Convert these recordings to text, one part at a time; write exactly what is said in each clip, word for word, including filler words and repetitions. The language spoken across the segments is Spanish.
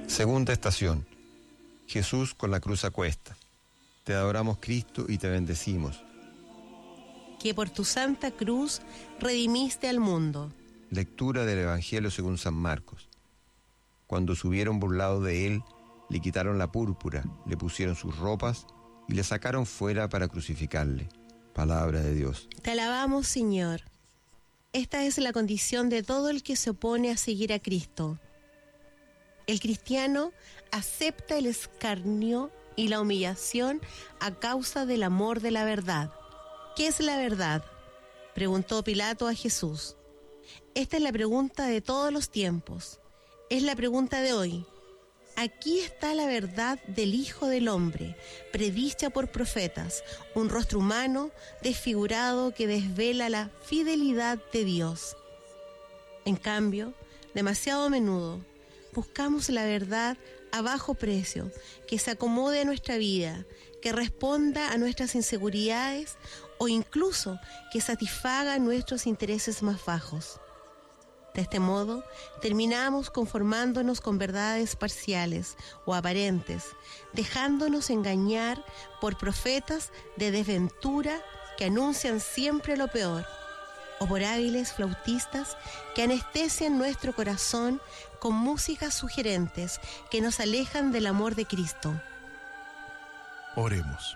Segunda estación. Jesús con la cruz a cuesta. Te adoramos, Cristo, y te bendecimos. Que por tu santa cruz redimiste al mundo. Lectura del Evangelio según San Marcos. Cuando se hubieron burlado de él, le quitaron la púrpura, le pusieron sus ropas y le sacaron fuera para crucificarle. Palabra de Dios. Te alabamos, Señor. Esta es la condición de todo el que se opone a seguir a Cristo. El cristiano acepta el escarnio y la humillación a causa del amor de la verdad. ¿Qué es la verdad?, preguntó Pilato a Jesús. Esta es la pregunta de todos los tiempos. Es la pregunta de hoy. Aquí está la verdad del Hijo del Hombre, predicha por profetas, un rostro humano desfigurado que desvela la fidelidad de Dios. En cambio, demasiado a menudo, buscamos la verdad a bajo precio, que se acomode a nuestra vida, que responda a nuestras inseguridades o incluso que satisfaga nuestros intereses más bajos. De este modo, terminamos conformándonos con verdades parciales o aparentes, dejándonos engañar por profetas de desventura que anuncian siempre lo peor, o por hábiles flautistas que anestesian nuestro corazón con músicas sugerentes que nos alejan del amor de Cristo. Oremos.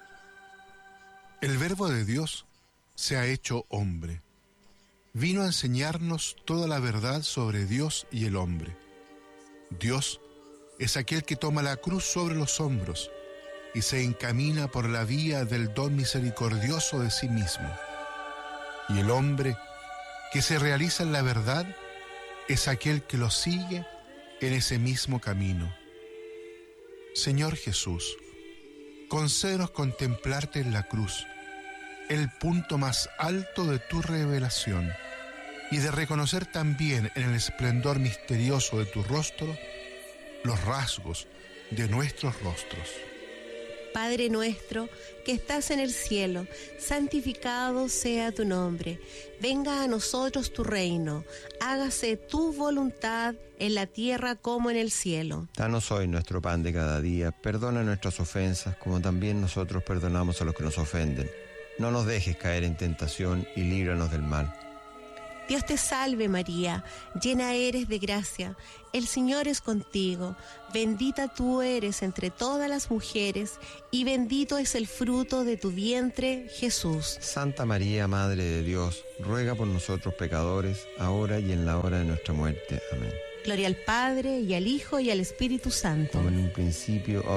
El Verbo de Dios se ha hecho hombre. Vino a enseñarnos toda la verdad sobre Dios y el hombre. Dios es aquel que toma la cruz sobre los hombros y se encamina por la vía del don misericordioso de sí mismo. Y el hombre que se realiza en la verdad es aquel que lo sigue en ese mismo camino. Señor Jesús, concédenos contemplarte en la cruz, el punto más alto de tu revelación, y de reconocer también en el esplendor misterioso de tu rostro los rasgos de nuestros rostros. Padre nuestro, que estás en el cielo, santificado sea tu nombre. Venga a nosotros tu reino. Hágase tu voluntad en la tierra como en el cielo. Danos hoy nuestro pan de cada día. Perdona nuestras ofensas, como también nosotros perdonamos a los que nos ofenden. No nos dejes caer en tentación y líbranos del mal. Dios te salve María, llena eres de gracia, el Señor es contigo, bendita tú eres entre todas las mujeres, y bendito es el fruto de tu vientre, Jesús. Santa María, Madre de Dios, ruega por nosotros pecadores, ahora y en la hora de nuestra muerte. Amén. Gloria al Padre, y al Hijo, y al Espíritu Santo. Como en un principio,